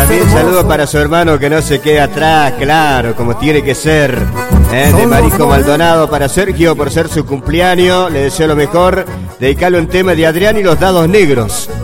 También saludo para su hermano que no se quede atrás, claro, como tiene que ser. De Marijo Maldonado para Sergio por ser su cumpleaños. Le deseo lo mejor. Dedicarle un tema de Adrián y los dados negros.